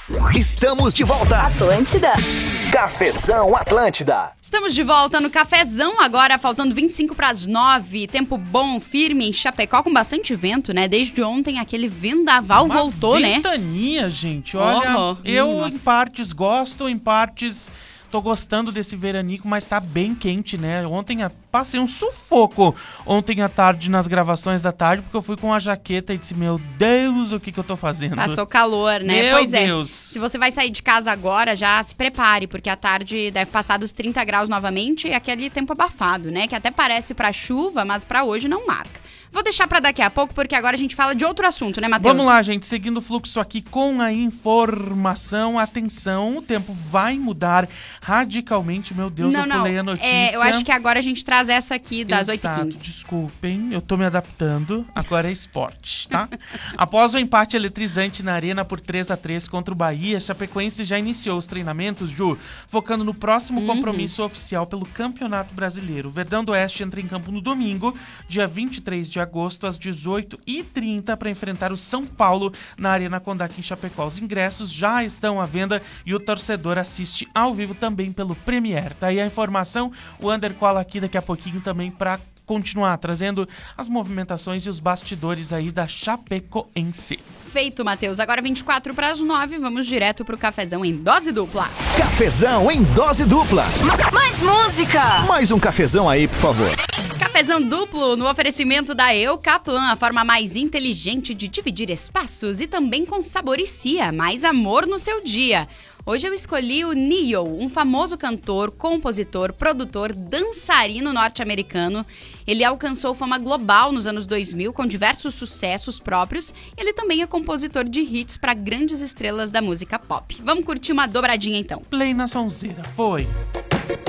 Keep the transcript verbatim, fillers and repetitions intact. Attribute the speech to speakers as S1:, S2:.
S1: Estamos de volta.
S2: Atlântida.
S1: Cafezão Atlântida.
S3: Estamos de volta no Cafezão agora, faltando vinte e cinco para as nove. Tempo bom, firme em Chapecó, com bastante vento, né? Desde ontem aquele vendaval
S4: Uma
S3: voltou, né?
S4: ventania, gente. Olha,
S3: Oh,
S4: eu
S3: nossa.
S4: em partes gosto, em partes tô gostando desse veranico, mas tá bem quente, né? Ontem a- passei um sufoco ontem à tarde nas gravações da tarde, porque eu fui com a jaqueta e disse, meu Deus, o que que eu tô fazendo?
S3: Passou calor, né?
S4: Meu
S3: pois
S4: Deus.
S3: é. Se você vai sair de casa agora, já se prepare, porque à tarde deve passar dos trinta graus novamente e aquele tempo abafado, né? Que até parece pra chuva, mas pra hoje não marca. Vou deixar pra daqui a pouco, porque agora a gente fala de outro assunto, né, Matheus?
S4: Vamos lá, gente, seguindo o fluxo aqui com a informação. Atenção, o tempo vai mudar radicalmente. Meu Deus,
S3: não,
S4: eu
S3: não.
S4: pulei a notícia.
S3: É, eu acho que agora a gente traz essa aqui das oito e
S4: Exato,
S3: quinze.
S4: desculpem, eu tô me adaptando, agora é esporte, tá? Após o empate eletrizante na Arena por três a três contra o Bahia, Chapecoense já iniciou os treinamentos, Ju, focando no próximo
S3: Uhum.
S4: compromisso oficial pelo Campeonato Brasileiro. O Verdão do Oeste entra em campo no domingo, dia vinte e três de agosto, às dezoito e trinta, para enfrentar o São Paulo na Arena Condá em Chapecó. Os ingressos já estão à venda e o torcedor assiste ao vivo também pelo Premiere. Tá aí a informação, o Under cola aqui daqui a pouquinho também para continuar trazendo as movimentações e os bastidores aí da Chapecoense.
S3: Feito, Matheus. Agora vinte e quatro para as nove, vamos direto pro Cafezão em dose dupla.
S1: Cafezão em dose dupla.
S2: Mais música.
S1: Mais um cafezão aí, por favor.
S3: Cafezão duplo no oferecimento da Eucaplan, a forma mais inteligente de dividir espaços e também com Saboricia, mais amor no seu dia. Hoje eu escolhi o Neo, um famoso cantor, compositor, produtor, dançarino norte-americano. Ele alcançou fama global nos anos dois mil com diversos sucessos próprios. Ele também é compositor de hits para grandes estrelas da música pop. Vamos curtir uma dobradinha então.
S4: Play na sonzeira, foi.